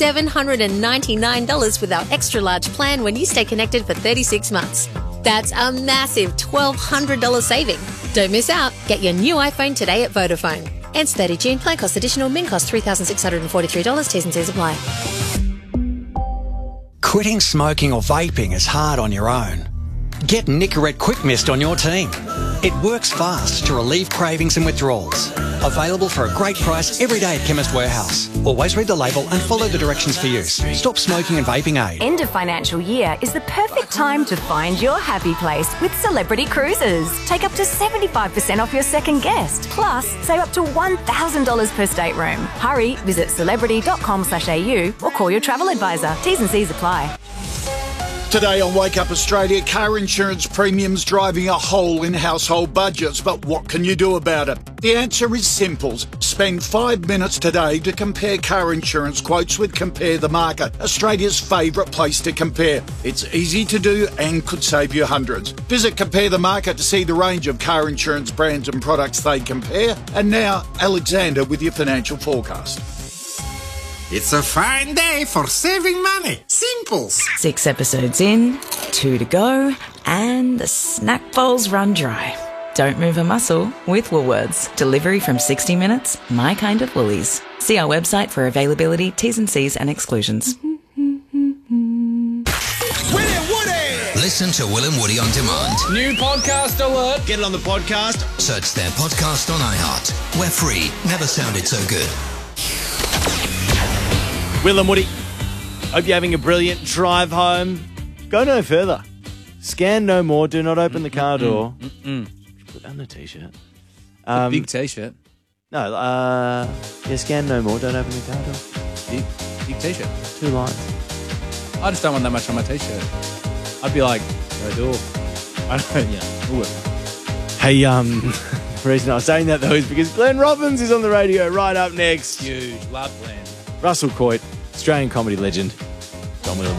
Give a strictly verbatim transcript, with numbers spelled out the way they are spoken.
seven hundred ninety-nine dollars with our extra large plan when you stay connected for thirty-six months. That's a massive twelve hundred dollars saving. Don't miss out. Get your new iPhone today at Vodafone. Ends thirtieth of June. Plan cost additional. Min cost three thousand six hundred forty-three dollars. T's and C's apply. Quitting smoking or vaping is hard on your own. Get Nicorette Quick Mist on your team. It works fast to relieve cravings and withdrawals. Available for a great price every day at Chemist Warehouse. Always read the label and follow the directions for use. Stop smoking and vaping aid. End of financial year is the perfect time to find your happy place with Celebrity Cruises. Take up to seventy-five percent off your second guest. Plus, save up to one thousand dollars per stateroom. Hurry, visit celebrity dot com slash a u or call your travel advisor. T's and C's apply. Today on Wake Up Australia, car insurance premiums driving a hole in household budgets. But what can you do about it? The answer is simple. Spend five minutes today to compare car insurance quotes with Compare the Market, Australia's favourite place to compare. It's easy to do and could save you hundreds. Visit Compare the Market to see the range of car insurance brands and products they compare. And now, Alexander with your financial forecast. It's a fine day for saving money. Simples. Six episodes in, two to go, and the snack bowls run dry. Don't move a muscle with Woolworths. Delivery from sixty minutes, my kind of Woolies. See our website for availability, T's and C's and exclusions. Will and Woody! Listen to Will and Woody on demand. New podcast alert. Get it on the podcast. Search their podcast on iHeart. We're free. Never sounded so good. Will and Woody, hope you're having a brilliant drive home. Go no further. Scan no more. Do not open the car door. Mm-mm. Put on the T-shirt. Um, big T-shirt. No, uh, yeah, scan no more. Don't open the car door. Big, big T-shirt. Two lines. I just don't want that much on my T-shirt. I'd be like, no door. I don't, yeah, ooh. Hey, um, the reason I was saying that though is because Glenn Robbins is on the radio right up next. Huge. Love Glenn. Russell Coight, Australian comedy legend. Don Will.